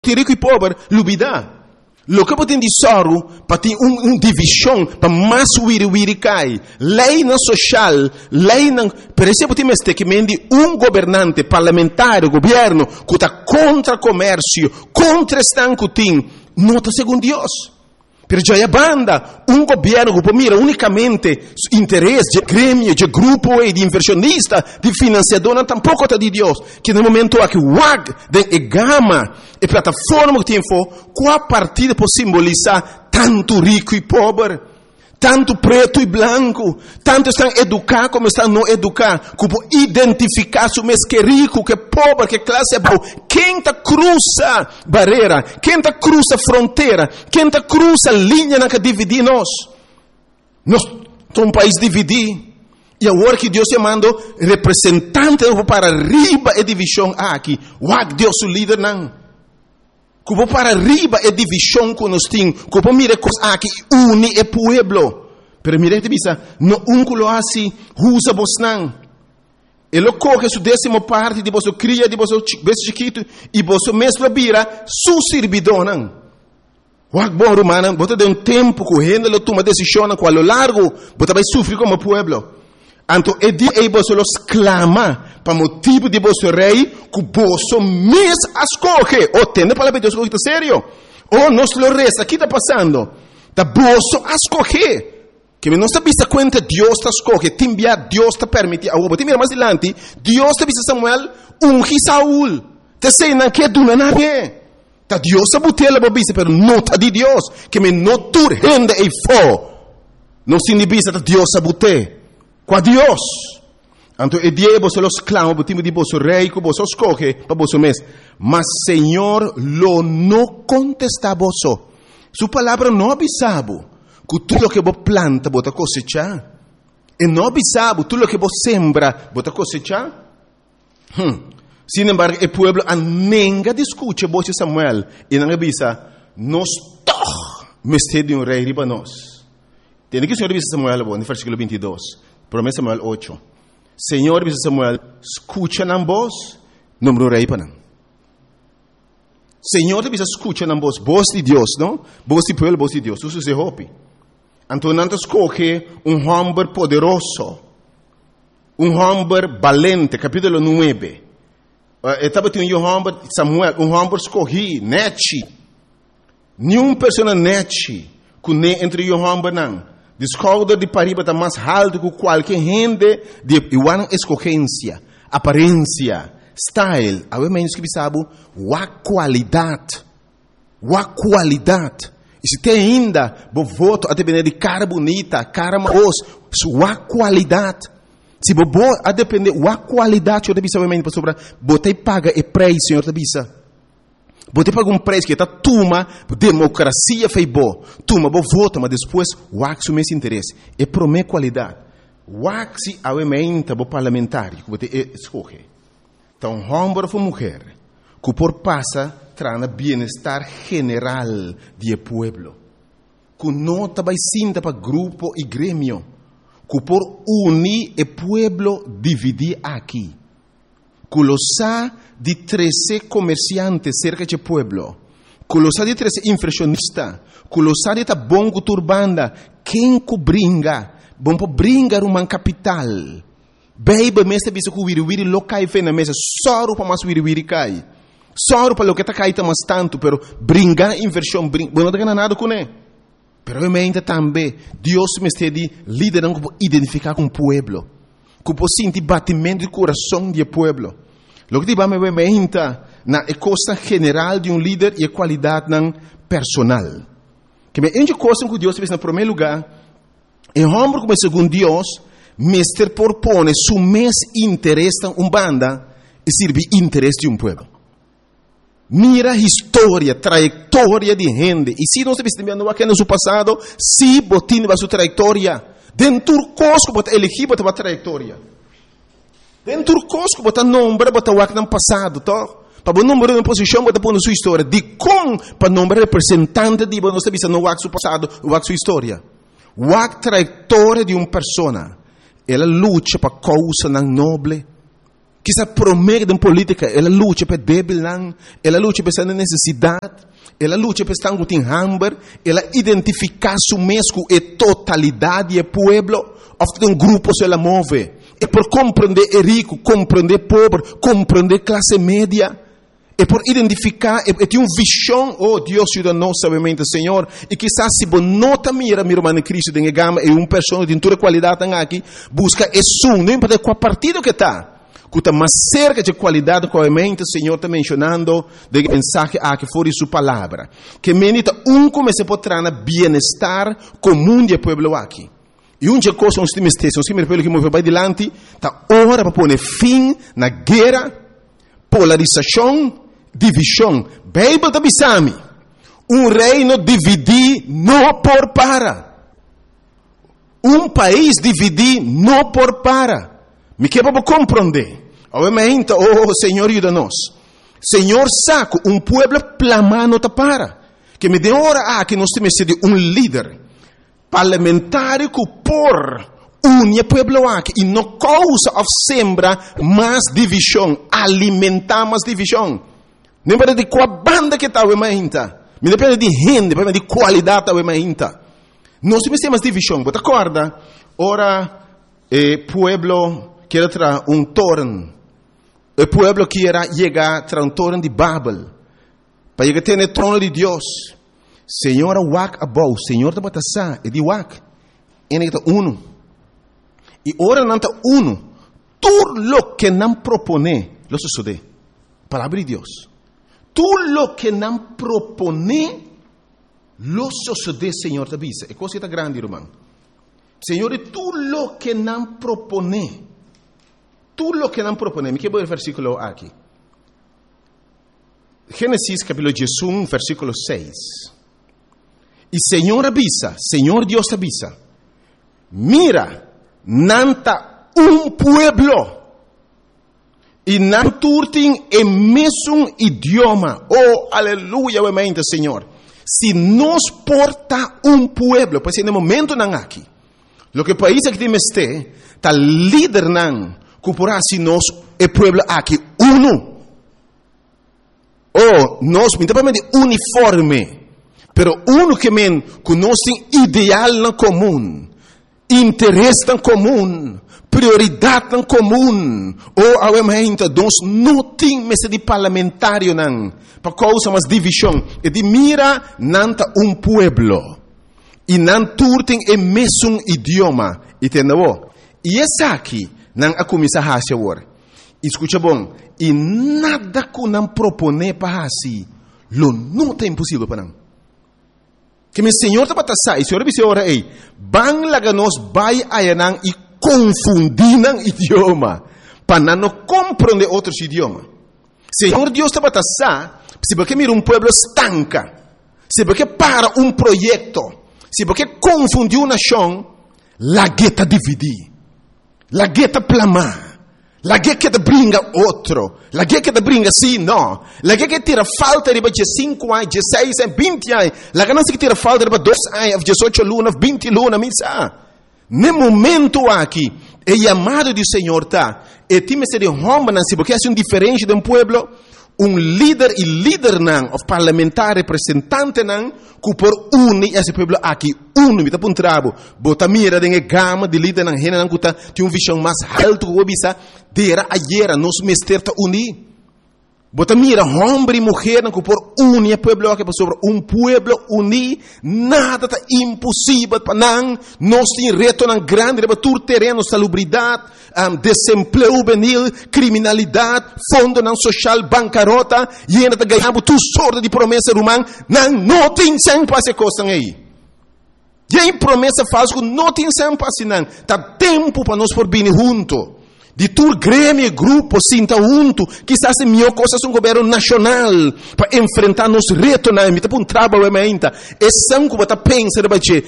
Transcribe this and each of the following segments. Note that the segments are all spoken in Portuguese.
rico e pobre, lubida. Lo que pode dizer para ter divisão, para mais wiri cai. Lei não social, lei não. Per exemplo, tem que mendi governante parlamentar, governo, que está contra comércio, contra estanco tim, não está segundo Deus. Per già banda, governo che mira unicamente interesse de grêmio, de grupo e de inversionista, de financiador, tampouco está de Deus. Que no momento aqui, e gama, e plataforma que tem qual partida pode simbolizar tanto rico e pobre, tanto preto e branco, tanto estão educados como estão não educados, que pode identificar se mês que é rico, que é pobre, que classe é boa. Quem está cruza barreira, quem está cruza fronteira, quem está cruza linha que divide nós. Nós somos um país dividido. E agora que Deus chamando representante para arriba e divisão aqui. Deus o líder não. Que para arriba é divisão que nós temos. Que mira coisas aqui une o pueblo. Pero mira que bisa, no que lo assim, usa vos não. Ele coge sua 10ª parte de vosso cria, de vosso bebê chiquito, e vosso mesmo vira su servidor não. Bom romano, você tem tempo correndo, ele toma decisão com a lo largo, você vai sofrer como pueblo. Então, é dia que você los clama para motivo de vosso rei, que você mesmo escolhe. Ou tende para Deus que está sério. Ou nós lo resta, o que está passando? Da você escolhe. Que não está vista conta, Deus está escolhe. Te enviar, Deus está permitindo. Agora, te mira mais adiante, Deus está vista Samuel, ungi Saúl. Te sei, não quer do nada. Tá Deus a botella, mas não está de Deus. Que me não turrende e fo. Não se vista Deus a botella. Com Deus. Então, é dia que você los clama, o time de vosso rei, que você escolhe para vosso mês. Mas, Senhor, lo não contesta a você. Sua palavra não avisava que tudo que você planta, você cosechar. E não avisava tudo que você sembra, você cosechar. Sin embargo, o povo nunca discute você, Samuel. E não avisa, nós todos mestre de rei riba nós. Tem que o Senhor avisa Samuel, no versículo 22. Promessa Samuel 8. Senhor, diz Samuel, escucha na voz, número rei para não. Senhor, diz escucha na voz de Deus, não? Voz de pueblo, voz de Deus. Isso se hope. Então, não escolhe homem poderoso, homem valente, capítulo 9. Estava tendo homem, Samuel, homem escolhi, nete. Nenhuma pessoa nete, que nem entre homem não. Descobre de pariba está mais alto que qualquer gente de igual escolhência, aparência, style. Há menos que sabe a qualidade. E se tem ainda, vou voto a depender de cara bonita, cara maus, sua qualidade. Se vou a depender da qualidade, eu deve saber sobre botei paga e preço, senhor deve. Você paga preço que está tuma, democracia fez boa. Tuma, vou votar, mas depois, o mesmo interesse. É para minha qualidade. Se a emenda do parlamentar, que você escolhe. Então, homem ou mulher, que por passa, traz bem-estar general do povo. Que não vai sinta para grupo e grêmio. Que por unir o povo, dividir aqui. Que lo sa de 13 comerciantes cerca de pueblo, que lo sa de 13 inversionistas, que lo sa de ta bom turbanda, quem que bringa, bom para bringar uma capital, baby mestre bisa que wiri lo cai fe na mesa, soro para mais wiri cai, soro para lo que ta cai ta mais tanto, pero bringar inversão, não tem nada com ele, pero eu também, Deus mestre de liderar como identificar com o pueblo, que pode sentir batimento de coração do pueblo. Lo que diba me entra na coisa general de líder e a qualidade personal. Que me ende coisa que Deus fez no primeiro lugar, é homem como segundo Deus, mestre propõe su mes interesse em banda e serve interesse de povo. Mira a história, trajetória de gente. E se não se vendo aqui no seu passado, se botin a sua trajetória, dentro do costo que elegir para a trajetória. Dentro do costo que nombre para o ano passado, tá? Para o número de posição para pôr na sua história. De como para o número representante de você visa no seu passado, o sua história. A trajetória de uma pessoa. Ela luta para causa nobre. Quizá promete em política, ela luta para débil, ela luta para essa necessidade, ela luta para estar com hambre, ela identifica su mesmo e totalidade e pueblo, ofta um grupo se ela move. É por compreender o rico, compreender o pobre, compreender a classe média. É por identificar, é ter uma visão, oh Deus ajuda nós, sabemente, Senhor. E quizás se você nota mira, meu irmão Cristo, tem gama, é uma pessoa de toda qualidade aqui, busca isso, não importa qual partido que está. Que está mais cerca de qualidade, obviamente, o Senhor está mencionando, de mensagem que for sua palavra. Que menita, comece a portar na bem-estar comum do povo aqui. E uma coisa, nós temos que mover para adiante, está hora para pôr fim na guerra, polarização, divisão. Bíblia está bisami. Reino dividir não por para. País dividir não por para. Me quer para compreender. Obviamente, Senhor, ajuda-nos. Senhor, saco, povo plamano está para. Que me dê hora que nós temos que ser líder parlamentar que por unir pueblo aqui e não causa of sembra mais divisão, alimentar mais divisão. Não depende de qual banda que está o mainta, não depende de gente, depende de qualidade da mainta. Nós temos mais divisão, você acorda? Ora, pueblo quer trazer torno, o pueblo quer chegar a torno de Babel, para chegar a ter o trono de Deus. Senhor, wak abou, Senhor, está batasa, e de wak, ene está uno. E ora não está uno, tudo lo que não propone, lo sucede. Palavra de Deus. Tudo lo que não propone, lo sucede, Senhor, te avisa. É coisa que está grande, irmão. Senhor, tudo lo que não propone, me quero ver o versículo aqui. Gênesis capítulo 11, versículo 6. E Senhor avisa, Senhor Deus avisa, mira, nanta pueblo, e não turtem o mesmo idioma. Oh, aleluia, obviamente, Senhor. Se nos porta pueblo, pois no momento não aqui, lo que país que temos está líder não, que por assim nós, o pueblo aqui, uno. Oh, nós, principalmente uniforme. Pero uno que conhece ideal na comum, interesse na comum, prioridade na comum. Ou, obviamente, nós não temos de parlamentário não, para causa mais divisão. E de mira, nanta pueblo. E não turtem o mesmo idioma. Entendeu? E essa aqui, não a começar a fazer agora. Escuta bom. E nada que não propone para assim, não é impossível para não. Que meu Senhor está batasa, e o Senhor disse ora aí, bang laga nos vai ayanang e confundinan idioma, para não compreender outros idiomas. Senhor Deus está batasa, se porque mira pueblo estanca, se porque para projeto, se porque confundiu uma nação, la gueta dividir, la gueta plamar. La guerra que te brinca outro. La guerra que te brinca sim, não. La guerra que tira falta de 5 anos, 16 anos, 20 anos. La guerra que tira falta de 2 anos, 18 lunas, 20 lunas, misa. No momento aqui, é chamado do Senhor, tá? E time se de homem, não se porque é diferente de pueblo. Líder e líder não, o parlamentar representante não, que por unir esse pueblo aqui, me está um trabo. Bota mira de gama de líder não, rena não, que tem uma visão mais alta que o bisa, dera ayer, nos mester ta unir. Bota mira, homem e mulher não, que por unir o pueblo aqui, sobre pueblo unir, nada está impossível para não, nós temos reto não grande, para todo terreno, salubridade, desemprego juvenil, criminalidade, fundo não social, bancarrota, e ainda está ganhando tudo sorte de promessa humana, não tem sempre para essa coisa aí. E aí promessa falsa, não tem sempre para assim, não. Está tempo para nós por vir junto. De todo grêmio, grupo, sinta junto, quizás a melhor coisa é um governo nacional para enfrentar nos retos, não é? Me um trabalho ainda. É sangue que você pensa,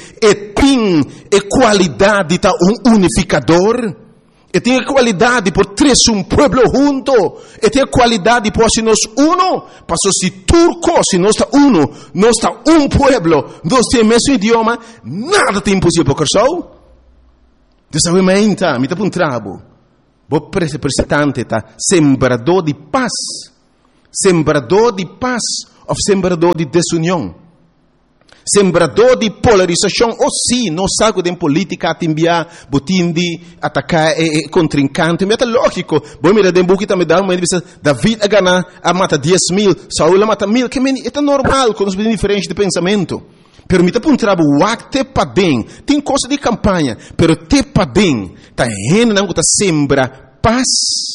é qualidade, tá unificador. E tem a qualidade por três pueblo junto. E tem a qualidade por se nós uno. Passou se turco, se nós está uno, nós está pueblo, nós temos o mesmo idioma, nada tem impossível para o coração. Dessa vez, me um trabalho. o representante está sembrador de paz. Sembrador de paz ou sembrador de desunião? Sembrador de polarização, ou sim, não sabe de política a enviar, botim de atacar contrincante, mas é lógico. Bom, mira, de que também dá uma entrevista, David a ganhar, a mata 10.000, Saúl a mata 1.000, que é normal, com os diferentes de pensamento. Permita para um trabalho, o acte para bem, tem coisa de campanha, pero te para bem, tá rendo, não tá sembra paz,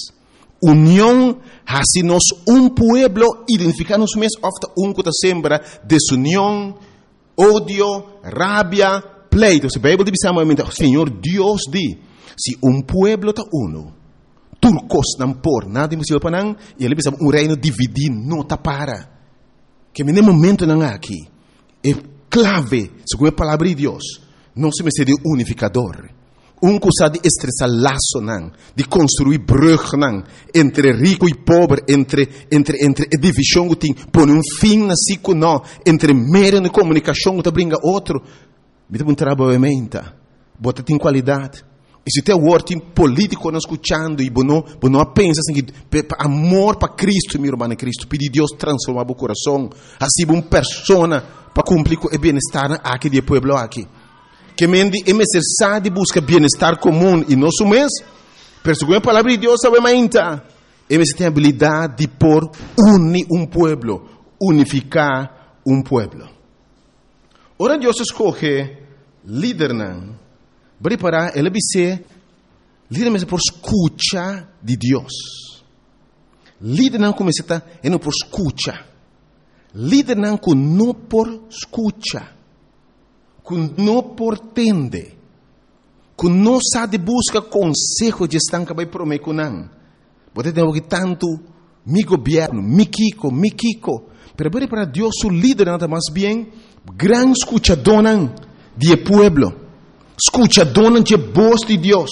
união, assim nós pueblo, identificar-nos mesmo, ofta que tá sembra desunião, ódio, rabia, pleito. Se a Bíblia diz, Senhor Deus diz, se pueblo está uno, turcos não por nada impossível para não, e ele diz, reino dividido não está para. Que no momento não há aqui, é clave, segundo a palavra de Deus, não se me de unificador. Que sabe de estressar laço não, de construir brug não, entre rico e pobre, entre divisão que tem, põe fim na cico não, entre meio de comunicação que brinca outro, me dá trabalho aumenta, bota tem qualidade. E se tem word político não escutando e não pensa assim que amor para Cristo, meu irmão Cristo, pedir Deus transformar o coração, assim uma persona para cumprir o bem-estar aqui do povo aqui. Que mendi é necessário de buscar bem-estar comum e não mês, pero segundo a palavra de Deus, obviamente, é necessário ter a habilidade de unir pueblo, unificar pueblo. Ora Deus escolhe líder não, preparar ele ser líder mesmo por escuta de Deus. Líder não começa a não por escuta, líder não por escuta. Que não portende, que não sabe buscar consejo de estar que vai prometer com não. Pode ter que tanto mi governo, mi Kiko, pero para Deus o líder nada mais bem, gran escuchador de pueblo, escuchador de voz de Deus.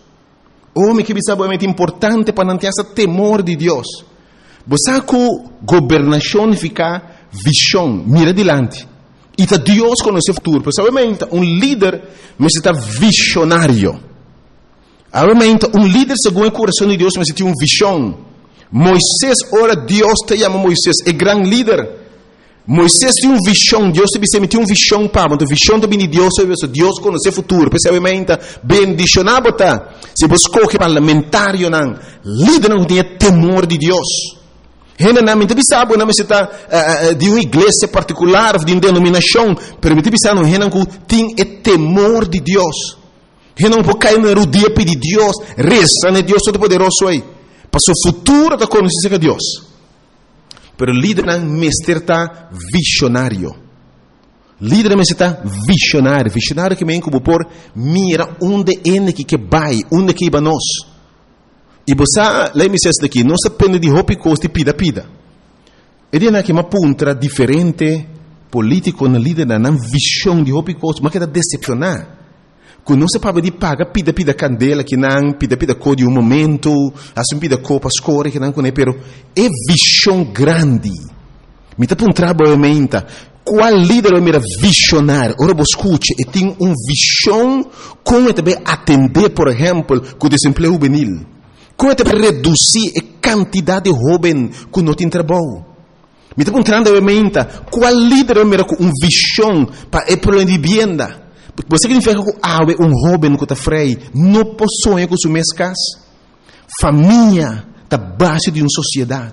Homem que sabe muito importante para não ter esse temor de Deus. Você que governação fica visão, mira adiante. E Deus conhece o futuro. Obviamente, líder necessita visionário. Obviamente, líder segundo o coração de Deus necessita uma visão. Moisés, ora Deus te chama Moisés, é grande líder. Moisés tem uma visão, Deus te tem uma visão para, a visão também de Deus, Deus conhece o futuro. Obviamente, bendicionado está. Se você escolhe parlamentário, líder não tem temor de Deus. Generalmente, sabe, não está de uma igreja particular, de uma denominação, permite pensar no que tem temor de Deus. Não pode cair no dia pedir Deus, reza, né? Deus Todo-Poderoso aí. Para o futuro da conhecer de Deus. Pero líder não está visionário. Líder está visionário. Visionário que vem como por mira onde é que vai, onde que vai nós. E você, lá me diz daqui, não se depende de roupa e costa e pida. Ele é que uma ponta diferente, político, na líder, na visão de roupa e costa, mas que está decepcionar. Que não se pode de pagar, pida candela, que não, pida cor de um momento, assim pida cor para escolher, que não conhece, pero é visão grande. Me está para um trabalho, aumenta. Qual líder é mera visionário? Ora, você escute, e tem uma visão, como também atender, por exemplo, com o desemprego juvenil. Como é que reduzir a quantidade de jovens que não tem trabalho? Me está perguntando, obviamente, qual líder é com uma visão para o problema de vivienda? Você significa que jovem que está freio, não possui com suas casas? Família está base de uma sociedade.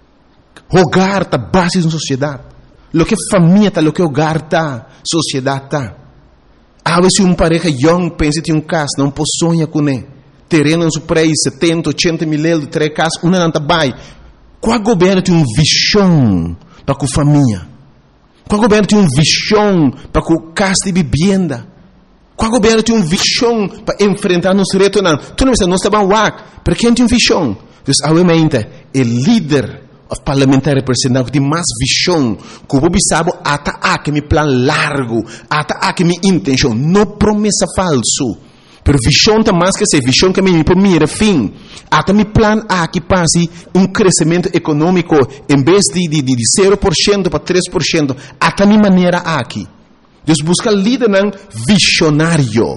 Hogar está base de uma sociedade. Lo que família está, lo que hogar está, sociedade está. Às vezes uma pareja jovem pensa em casa, não possui com ele. Terreno em seu preço, 70, 80 mil euros, 3 casas, uma não está bem. Qual governo tem uma visão para a família? Qual governo tem uma visão para a casa de vivenda? Qual governo tem uma visão para enfrentar nos retos? Tu não está bem, para quem tem uma visão? Então, obviamente, o líder parlamentar representante tem mais visão, que o povo sabe, até meu plano largo, até minha intenção, não promessa falso. Pero visão está mais que ser visão que me mira fim. Até meu plano aqui passe crescimento econômico em vez de 0% para 3%. Até minha maneira aqui. Deus busca líder visionário.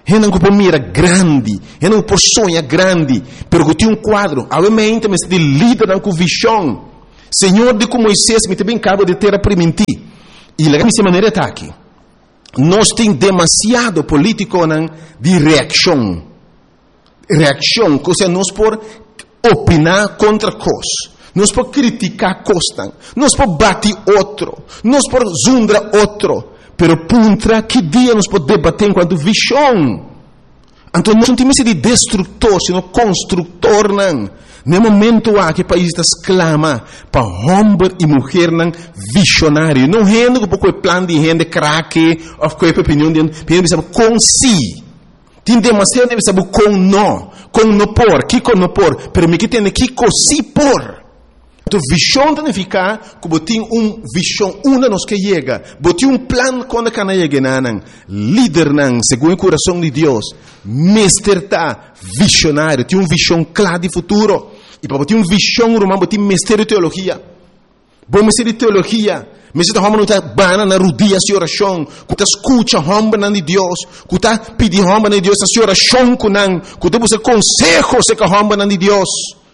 Não por mira grande, não por sonha grande, pero que tem quadro. Obviamente, mas de líder com visão. Senhor de como Moisés me também acaba de ter a permitir. E lá dessa maneira está aqui. Nós temos demasiado político de reação. Reação, ou seja, nós por opinar contra coisas. Nós por criticar coisas. Nós por bater outro. Nós por zundar outro. Pero puntra que dia nós podemos debater enquanto visão. Então nós não temos de destrutor, sino construtor. No momento que o país está exclama para homem e mulher visionário. Não é que pouco plano de gente craque ou qualquer opinião de gente com si. Tem demasiado de saber com não por, que com não por, pero me que tem que com si por. Então, visão significa que você tem visão, uma nos que chega. Você tem plano quando can chega. Líder, segundo o coração de Deus. Mestre está visionário. Tem visão clara de futuro. E para você ter visão, você tem mestre de teologia. Bom mestre de teologia. Mestre de homem não está bana na rodia de oração. Que está escuta homem de Deus. Que está pedindo homem de Deus a oração com ele. Que está buscando consejo com homem de Deus.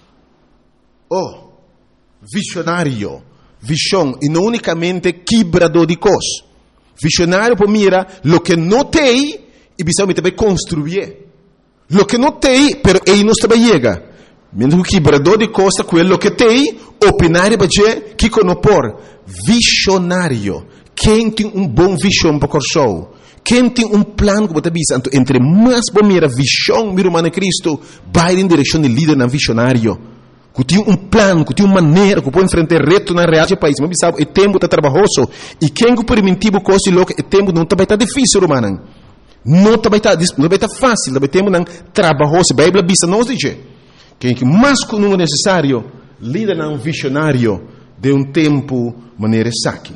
Oh. Visionário, visão, e não unicamente quebrador de coisas. Visionário, por mira, lo que não tem, e precisamos também construir. Lo que não tem, pero ele não também chega. Mesmo que quebrador de coisas, aquilo que tem, opinar para dizer, que não por. Visionário, quem tem bom visão para o coração, quem tem plano que você visa, entre mais por mira visão, meu irmão Cristo, vai em direção de líder na visionário. Que tem plano, que tem maneira, que pode enfrentar reto na realidade do país. Mas sabe, o tempo está trabalhoso. E quem que permitiu coisa louca, o tempo não vai estar difícil, irmão. Não vai estar fácil, o tempo não trabalhoso. A Bíblia diz, não diz. Quem que mais que não é necessário, líder não visionário de tempo, maneira saque.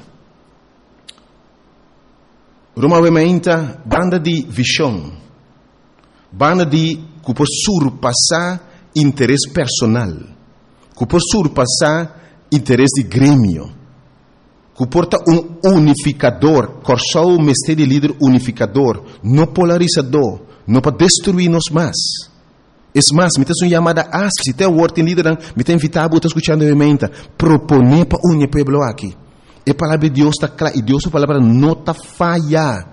Roma aumenta banda de visão. Banda de que pode surpassar interesse personal. Que por surpassar interesse de grêmio, que porta unificador, coração mestre de líder unificador, não polarizador, não para destruir-nos mais. É mais, me tem uma chamada asp, se tem o word em líder, me tem invitado a estar escutando a emenda, proponer para o pueblo aqui. A palavra de Deus está clara, e Deus a palavra não está falha.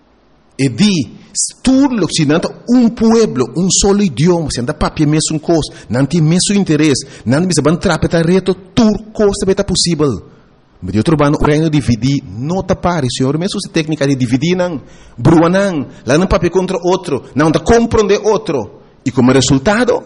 E di, tudo se não pueblo, solo idioma, se não papel mesmo coisa, não tem mesmo interesse, não tem mesmo trapetar reto, tudo coisa vai estar possível. Mas eu trabalho o reino de dividir, não está pare, senhor, mesmo essa técnica de dividir, não, brua não, lá não papel contra outro, não está compreender outro. E como resultado,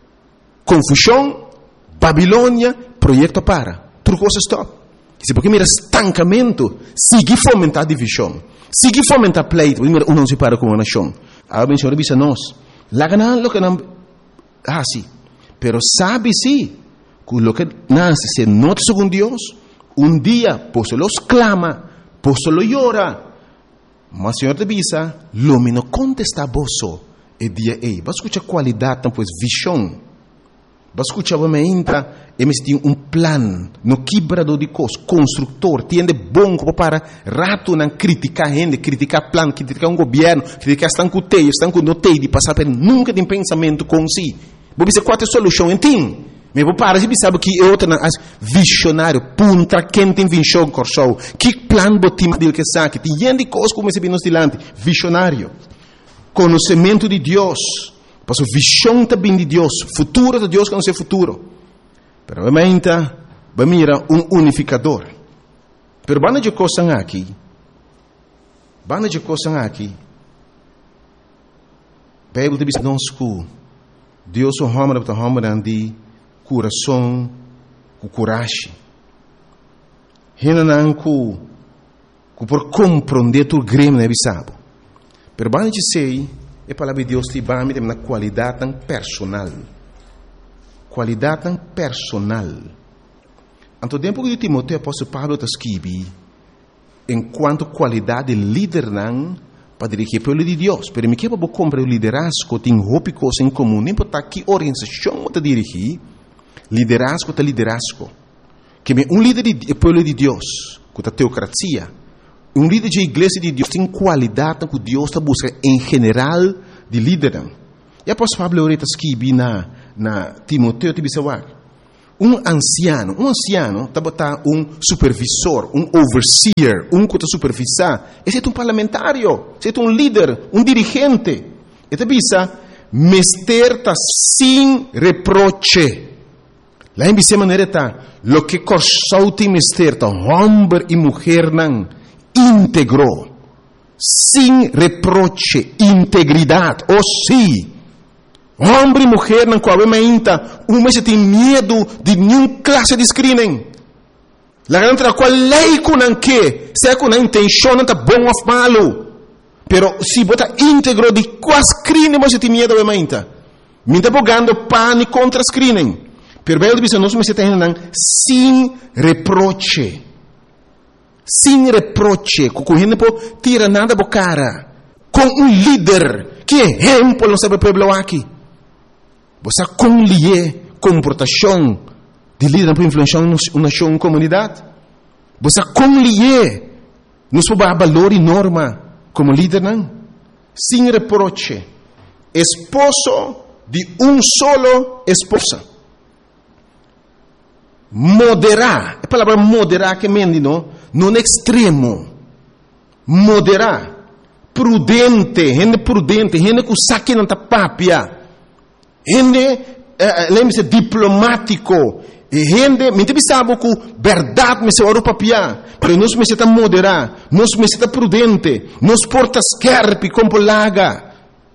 confusão, Babilônia, projeto para, tudo coisa stop. Se porque mira estancamento, sigue fomentar divisão. Sigue fomentar pleito, primeiro não se para com uma nação. A benção avisa nós. Lá ganan lo que não assim. Pero sabe sim que lo que nasce se nota segundo Deus, dia por se los clama, por se lo llora. Mas Senhor te avisa, lo me no contesta boso e dia ei. Vas escuchar qualidade, pues visão. Vas escuchar me entra e me tem plan, no quebrador de coisas, construtor, tiende bom para rato não criticar gente, criticar plan, criticar governo, criticar estão com teio, estão com notei de passar por nunca tem pensamento com si. Vou dizer qual é a solução, entende? Mas vou parar se sabe que é outra visionário, punta quem tem visão coração, que plan botim dele que sabe, tem gente de coisas como esse nos dilante, visionário, conhecimento de Deus. Passo visão também de Deus, futuro de Deus que não é futuro. Pero obviamente, mira unificador. Pero banda de coisas aqui. Bíblia diz nós que Deus é um homem de coração, com coragem. Renan que por compreender tu grêmio não sabe. Pero banda de sei a palavra de Deus te vai me na qualidade tão personal. Qualidade tão personal. Anto tempo que Timoteo apóstolo Paulo está escrevendo, enquanto qualidade de líder não para dirigir o povo de Deus. Pero me quebra comprar o liderazgo tem roupa coisa em comum. Nem importa que organização você dirigir, liderazgo é liderazgo. Que líder do povo de Deus, com a teocracia, líder de igreja de Deus tem qualidade que Deus está buscando em geral de líder. E após Pablo oreta escrevi na Timoteo Tibisawak. Um anciano, tá botar supervisor, overseer, que tá supervisar. Esse é supervisário, esse é líder, dirigente. E tá bisa, mester tá sem reproche. Lá em bisa maneira tá, lo que corsou tem mester tá, homem e mulher não, íntegro, sem reproche, integridade, sim. Homem e mulher não coabem ainda, se tem medo de nenhuma classe de screening. La garanta qual lei com que, se com a intenção não tá bom ou malo, pero se bota íntegro de qual screening você tem medo ou ainda, me tá bogando pânico contra screening. Pero bem dizer nós me tem sem reproche, com gente por tira nada bo cara, com líder que exemplo não sabe pueblo aqui. Você conlie comportação de líder para influenciar uma nação, uma comunidade. Você conlie nos valor e norma como líder não. Sem reproche. Esposo de solo esposa. Moderar. A palavra moderar que mendi não extremo. Moderar. Prudente, gente que saque não tá papia. Gente, lembre-se, diplomático. Gente, me sabe que verdade me se ora papia. Pero nós me se tá moderar, nós me se tá prudente, nós porta scarpe com polaga.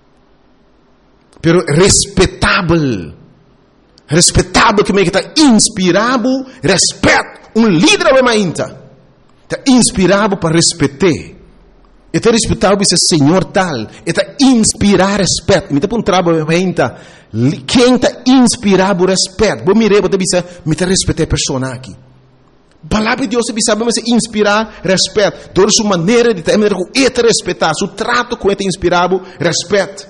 Pero respeitável que me está inspirado, respeito. Líder é mainta. Está inspirado para respeitar. Está respeitado esse senhor tal. Está inspirar respeito. Me está um trabalho ainda. Quem está inspirado respeito? Vou mirar, vou dizer, me está respeitar a pessoa aqui. Palavra de Deus sabe me inspirar respeito. Toda sua maneira de ter respeitar, seu trato com ele inspirado respeito.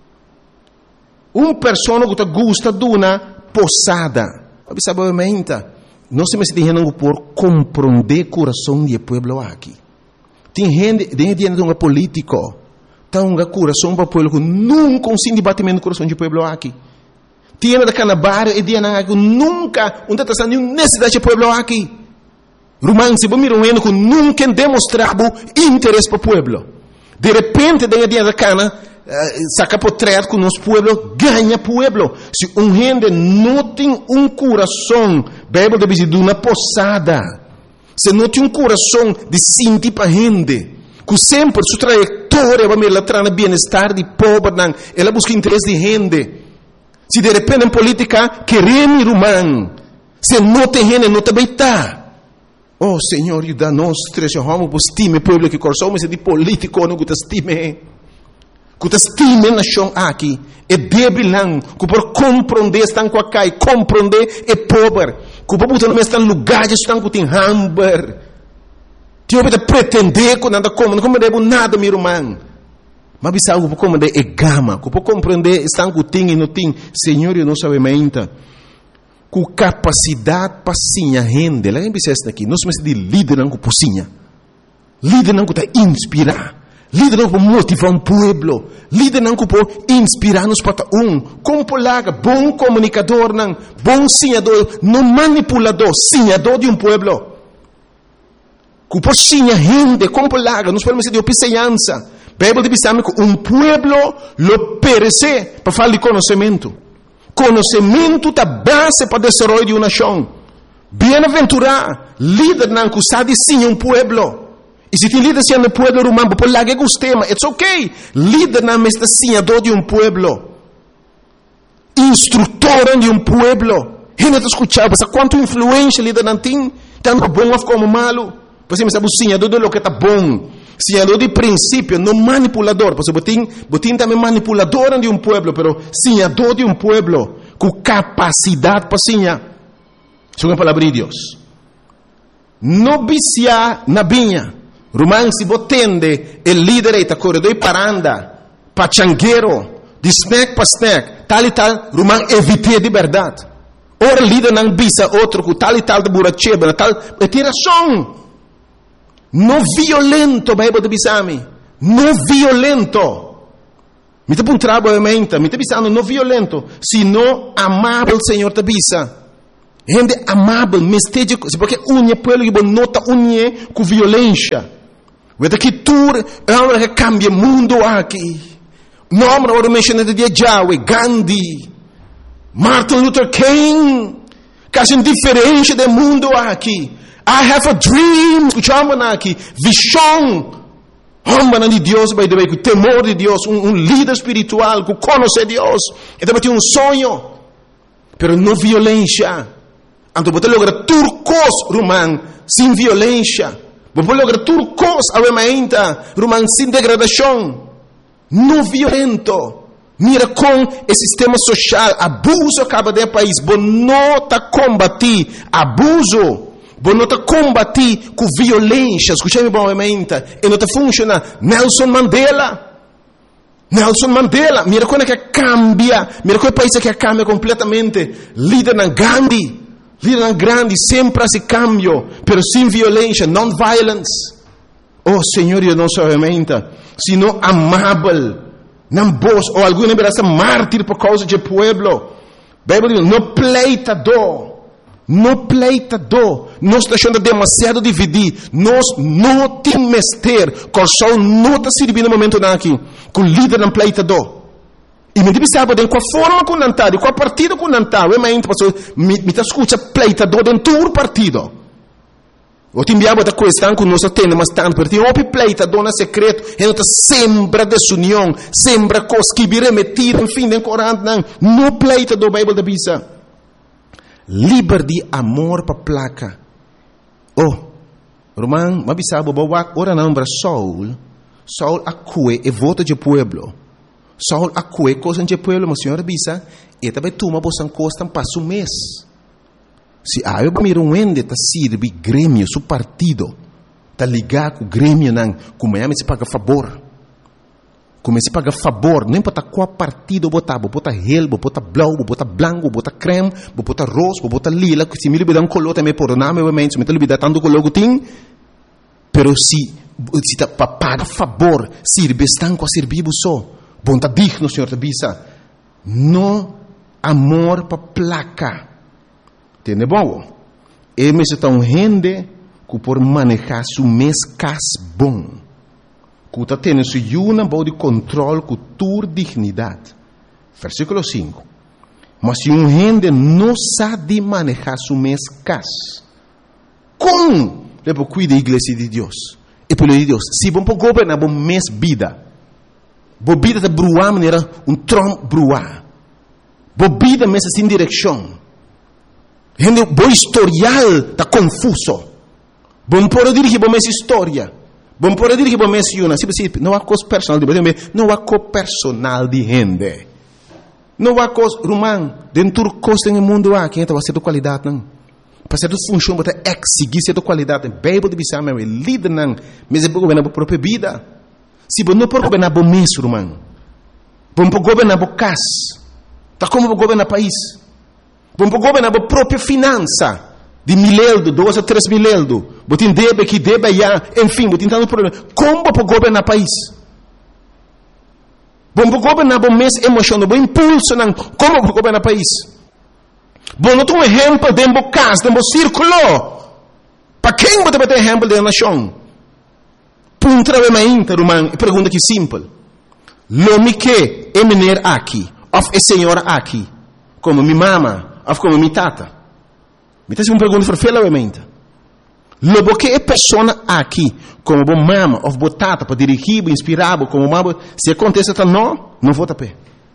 Pessoa que gosta de uma posada. Sabe me ainda. Não se me está por compreender o coração do povo aqui. Tem gente de um político, tem um coração para o povo que nunca consegue debatimento no coração do povo aqui. Tem da canabar e dia que nunca não está nenhuma necessidade do povo aqui. Romano se vamos mirar que nunca demonstrava interesse para o povo. De repente, dia da cana, saca portrait com o nosso povo, ganha povo. Se gente não tem coração, Bíblia deve ser de uma posada. Se não tem coração de sentir para a gente, que sempre sua trajetória vai me levar no bem-estar de pobre, ela busca interesse de gente. Se de repente em política, queremos irmão, se não tem gente, não também está. Oh, Senhor, ajuda-nos, trechamos, estime o povo que coração, mas é de político, não te estime. Que te estime a nação aqui, é débil, não, que por compreender, estão com a cai, compreender é pobre. Que o povo está em lugares que estão com hamburger. Tio pode pretender que nada como, não compreende nada, meu irmão. Mas bisa o povo compreender é gama, que o povo compreender estão com e não tem. Senhor, eu não sabe ainda. Com capacidade para sinha rende. Lá em Bissés aqui, nós somos de líder não com pocinha. Líder não que está inspirar. Líder não para motivar povo. Líder não para inspirar-nos para como polaga, bom comunicador, não, bom sinhador, não manipulador, sinhador de povo. Que por sinha gente, como polaga, nós podemos dizer de opicenhança. Bíblia diz que povo lo perece para falar de conhecimento. Conhecimento é a base para o desenvolvimento de uma nação. Bem-aventurado, líder não que sabe sinha povo. E se tem líder sendo povo romano, por lá que gostema, it's okay. Líder não é senhador de povo. Instrutor de povo. Gente está escutando, mas quanto influência líder não tem, tanto bom como malo. Você me sabe o senhador de lo que está bom. Senhador de princípio, não manipulador. Porque botin também manipulador de povo, mas senhador de povo, com capacidade para senhar. Isso é a palavra de Deus. Não viciar na vinha. Romano se botende el líder está corredor paranda, pachangueiro, de snack para snack, tal e tal, Romano evite de verdade. Ora líder não bisa outro com tal e tal de buracheba, tal, é tiração. Não violento, Bíblia de bisami. Não violento. Me te puntrabo obviamente, me te pisando no violento, sino amable Senhor te bisa. Gente amável, mesteja, porque unha pueblo que nota unha com violência. Vete que tu é uma que cambia o mundo aqui. Nome agora mencionado de Yahweh, Gandhi, Martin Luther King, que é diferente do mundo aqui. I have a dream, escuchamos aqui, visão. Homem de Deus, by the way, com temor de Deus, líder espiritual, que conhece Deus. E também tem sonho, pero não violência. Então, você logra turcos, romano, sem violência. Você logra turcos, obviamente, romano, sem degradação. Não violento. Mira com o sistema social, abuso acaba de país. Você não está combater abuso. Você não está combater com violência. Escute-me obviamente. E não está funcionando. Nelson Mandela, mira como é que cambia. Mira como é o país que cambia completamente. Líder na Gandhi. Líder grande, sempre se cambio, pero sem violência, non-violence. Oh, Senhor, eu não sou obviamente, sino amável, não vos, ou alguma vez mártir por causa do pueblo. Bíblia diz, não pleitador, nós estamos deixando demasiado dividir, nós não temos mester, coração não está servindo no momento aqui, com o líder não pleitador. E me sabe de qual forma com nantar, de qual partido com nantar, me escuta pleitador dentro do partido. Eu te enviava da questão que nós temos, mas tanto, porque tem um pleitador na secreto, e não está sempre desunião, sempre coisa que vira metido, enfim, de Corão, não pleitador, Bíblia da Bisa. Liberdade, amor para placa. Oh, Romano, mas sabe, ora não, para Saul acue e vota de pueblo. Saul acue coisa de pueblo, mas senhora bisa, e também toma bosan costa passo mês. Se eu miro ende tá sirve grêmio, su partido, tá ligar com grêmio não, como é se paga favor. Como se paga favor, não importa qual partido botar relbo, botar blau, botar branco, botar creme, botar rosa, botar lila, que se me libera color também por nome, obviamente, se me libera tanto color que tem, pero se tá paga favor, sirve estão com servir só. Bom, está digno, Senhor, te bisa. No amor para placa. Entende bom? E me está gente que por manejar su mês bom. Que está tendo su uma boa de controle com tua dignidade. Versículo 5. Mas se gente não sabe manejar su mês como deve cuidar da igreja de Deus? E pelo de Deus, se vamos governar bom mês vida. Bobida de bruar maneira Trump bruar. Bobida mesa sem direção. Gente, bom historial tá confuso. Bom pode dirigir bom mesa história. Bom pode dirigir bom mesa uma. Não há coisa personal de não há coisa personal de gente. Não há coisa romano dentro do costo no mundo aqui então vai ser de qualidade não. Para ser de função para exigir ser de qualidade. Bíblia de bisama é líder não. Mas é para governar a própria vida. Se você não pode governar o mês, irmão, você pode governar o casa, tá como você governar o país, você pode governar a própria finança, de 1.000 euros, 2 a 3 mil euros, você tem débito aqui, débito já, enfim, você tem tanto problema. Como você pode governar o país? Você pode governar o mês emocional, o impulso, não. Como você pode governar o país? Você não tem um exemplo dentro do casa, dentro do círculo. Para quem você tem exemplo da nação? Puntramente, irmão, pergunta que simples. Lo que é menino aqui, ou é senhora aqui, como minha mama, ou como minha tata. Me está uma pergunta farfela, obviamente. Lo que é pessoa aqui, como minha mama, ou minha tata, para dirigir, inspirar, como mama, se acontece, não vou tapar.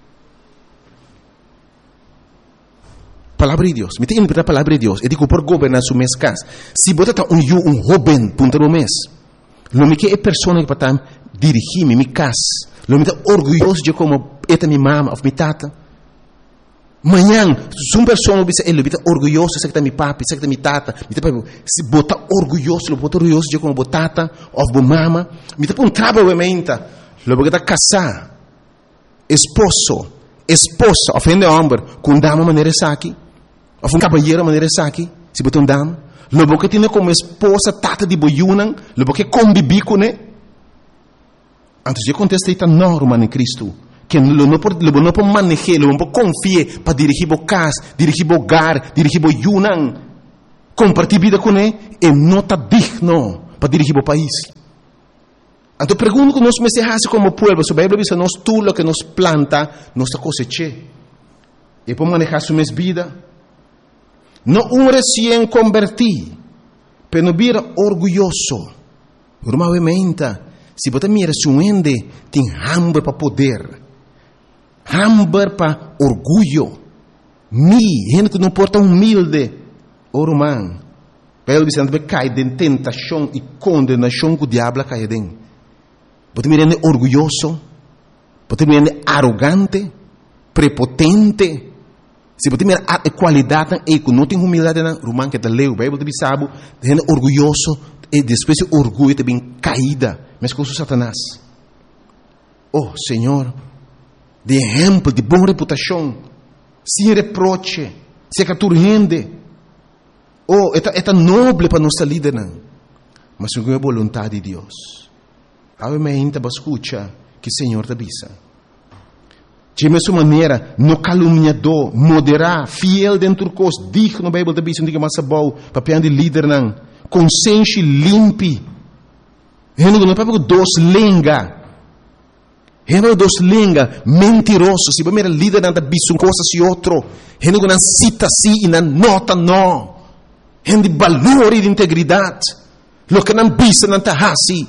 Palavra de Deus. Me tem que a palavra de Deus. Eu digo por governar su mês casa. Se você está um jovem, punta no mês. Lo que é pessoa que para dirigir minha casa. Lo que é orgulhoso de como é minha mama ou minha tata. Manhã, se uma pessoa ele está orgulhoso de que minha papi, de que minha tata, se botar orgulhoso de como minha tata ou minha mama, me está um trabalho obviamente. Lo que está casar, esposa, ofende homem, com dama maneira aqui, ou um cabalheiro maneira aqui, se botar um dama. Lo que tem como esposa, tata de boiunan, lo que convivi com ele. Antes de contestar, não, irmão em Cristo. que não pode manejar, não pode confiar para dirigir o casa, dirigir o hogar, dirigir o Yunnan, compartilhar vida com ele, e não está digno para dirigir o país. Então, pergunto que nós mensajamos como povo, se a Bíblia diz que nós tudo o que nos planta, nós cosechamos. E para manejar sua vida, não recém convertido, mas não vira orgulhoso. Normalmente, se você mira se um ende, tem hambre para poder, hambre para orgulho. Gente que não porta humilde, romano. Pelo visto, você cai em tentação e condenação que o diabo cai dentro. Você mira orgulhoso, você mira arrogante, prepotente. Se você mira a qualidade e que não tem humildade, romano que está leu, a Bíblia sabe, gente orgulhoso e depois o orgulho também caída, mas com Satanás. Oh, Senhor, de exemplo, de boa reputação, sem reproche, sem caturrende. Oh, é nobre para nossa líder, mas não é a vontade de Deus. Obviamente, você escuta que o Senhor te avisa. De mesma maneira, no caluniador, moderar, fiel dentro do curso, digno na Bíblia te avisa, não diga mais bom, papel de líder, consciência limpe. Não é para dos lenga. Não dos lenga, mentiroso. Se você é líder, não avisa uma coisa e outra. Não cita assim e não nota não. Não de valor e de integridade. Lo que não avisa, não está assim.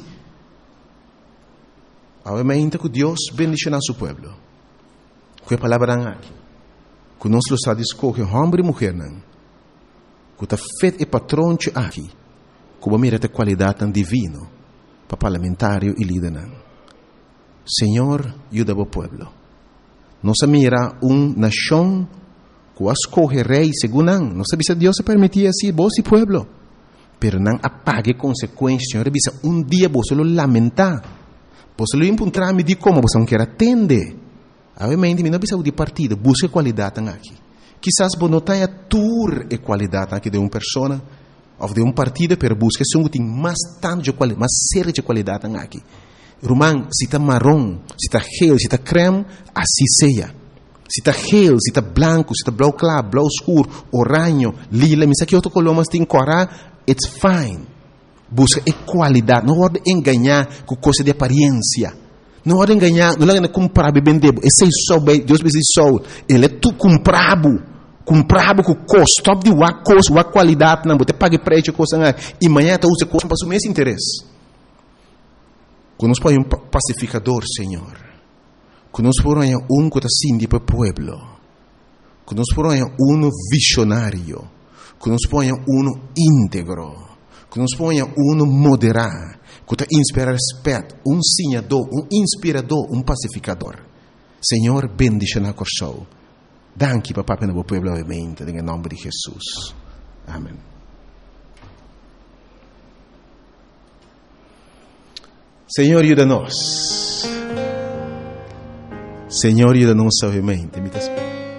Obviamente que Deus bendice a seu povo. Com a palavra aqui. Que nós lo sabemos escolher homem e mulher. Que está feito e patrão aqui. Que vai mirar a qualidade divina para parlamentário e líder. Senhor, ajuda o povo. Nós mira nação que escolhe rei segundo não sabe se Deus se permitia assim, vos e povo. Pero não apague consequências. Senhor, dia você lo lamentar. Você lo encontrar me diz como você não quer atender. Obviamente, não precisa de partido, busca qualidade aqui. Quizás você não tenha tour e qualidade aqui de uma pessoa ou de um partido, pero busca se tem mais tanto de qualidade, mais séria de qualidade aqui. Romano, se está marrom, se está gel, se está creme, assim seja. Se está gel, se está branco, se está blau claro, blau escuro, oranho, lila, mas aqui outro color, mas tem cora, it's fine. Busca qualidade, não pode enganar com coisa de aparência. Não pode enganar, não é comprar bem de esse só bem, Deus me diz só, ele é tu comprado com custo de uma coisa, uma qualidade, não, você paga preço coisa e amanhã tu usa coisa para o mesmo interesse. Quando nós põe pacificador, Senhor, quando nós põe que está assim para o povo, quando nós põe visionário, quando nós põe íntegro, quando nós põe moderado, que está inspira respeito, sinador, inspirador, pacificador. Senhor, bendice na corso. Danke, papá, para o povo, obviamente, em nome de Jesus. Amém. Senhor, ajuda-nos. Senhor, ajuda-nos, obviamente.